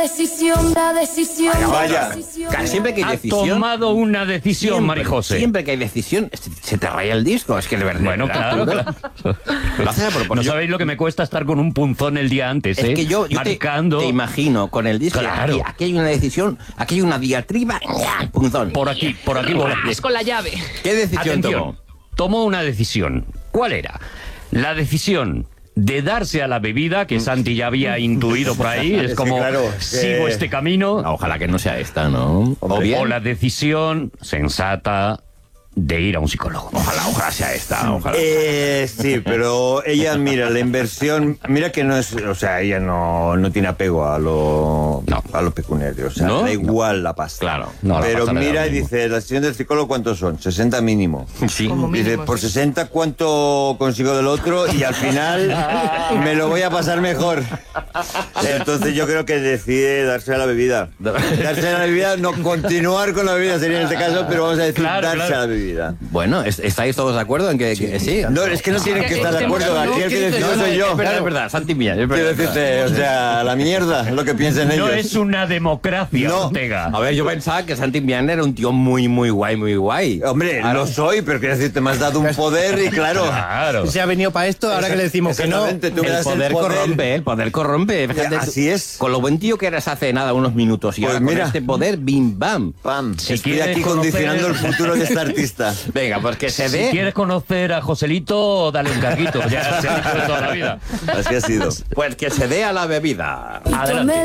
La decisión. Vaya. Siempre que hay Ha decisión... tomado una decisión, Marijose. Siempre que hay decisión, se te raya el disco. Es que de verdad... Bueno, claro. Lo haces a propósito. No sabéis lo que me cuesta estar con un punzón el día antes, Es que yo marcando. te imagino con el disco. Claro. Aquí hay una decisión, aquí hay una diatriba, punzón. Por aquí voy. Con la llave. ¿Qué decisión Atención, tomó? tomó una decisión. ¿Cuál era? La decisión de darse a la bebida, que Santi ya había intuido por ahí, es Sí, como, claro, sigo este camino, Ojalá que no sea esta, ¿no? o la decisión sensata de ir a un psicólogo. Ojalá sea esta, ojalá. Sí, pero ella, mira, la inversión, mira que no es, o sea, ella no tiene apego a lo pecuniario, o sea, ¿No? da igual la pasta. Claro. No, la Pero pasta le da mira lo y mismo. dice, la sesión del psicólogo, ¿cuántos son? 60 mínimo. Sí. Como Dice, mínimo, por sí. 60, ¿cuánto consigo del otro? Y al final me lo voy a pasar mejor. Entonces yo creo que decide darse a la bebida. Darse a la bebida, no continuar con la bebida sería en este caso, pero vamos a decir Claro, darse claro. a la bebida. Bueno, ¿estáis todos de acuerdo en que sí? No, es que no tienen que estar de acuerdo. Aquí el que decidió soy yo. Es verdad, Santi Millán. Es Quiero verdad. decirte, o sea, la mierda, lo que piensen No ellos. es una democracia, No. Ortega. A ver, yo pensaba que Santi Millán era un tío muy guay, muy guay. Hombre, lo soy, pero quiero decirte, me has dado un poder y claro. Claro. Se ha venido para esto, ahora que le decimos que no. Exactamente, tú me das El poder corrompe. Fíjate, Así es. Con lo buen tío que eras hace nada, unos minutos, y Pues ahora con mira. este poder, bim, bam. Pam, Si estoy quieres aquí condicionando el conocer- futuro de este artista. Venga, pues que se Si dé. quieres conocer a Joselito, dale un carguito. Ya se ha dicho de toda la vida. Así ha sido. Pues que se dé a la bebida. Adelante.